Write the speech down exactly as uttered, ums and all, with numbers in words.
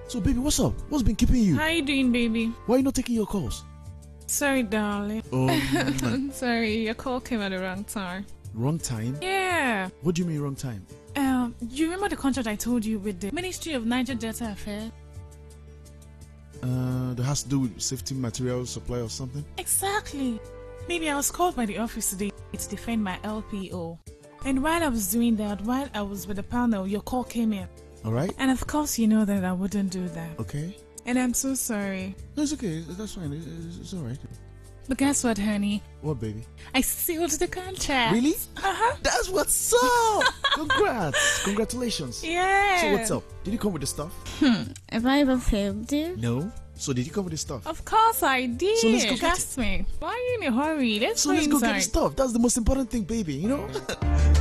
So, baby, what's up? What's been keeping you? How you doing, baby? Why are you not taking your calls? Sorry, darling. Oh, Sorry, your call came at the wrong time. wrong time? Yeah. What do you mean wrong time? Um, you remember the contract I told you with the Ministry of Niger Delta Affairs? Uh, that has to do with safety material supply or something? Exactly. Maybe I was called by the office today to defend my L P O. And while I was doing that, while I was with the panel, your call came in. Alright? And of course, you know that I wouldn't do that. Okay. And I'm so sorry. No, it's okay. That's fine. It's, it's alright. But guess what, honey? What, baby? I sealed the contract. Really? Uh-huh. That's what's up! Congrats! Congratulations! Yeah. So, what's up? Did you come with the stuff? Hmm. Have I ever failed you? No. So, did you come with the stuff? Of course I did. So let's go get Trust me. Why are you in a hurry? Let's So, go let's go get inside. the stuff. That's the most important thing, baby, you know?